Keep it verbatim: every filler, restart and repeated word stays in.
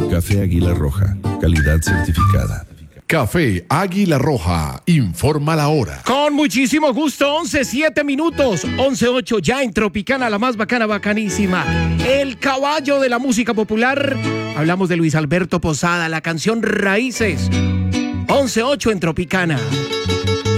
Café Águila Roja, calidad certificada. Café Águila Roja, informa la hora. Con muchísimo gusto, once, siete minutos, once, ocho, ya en Tropicana, la más bacana, bacanísima. El caballo de la música popular. Hablamos de Luis Alberto Posada, la canción Raíces. once, ocho en Tropicana.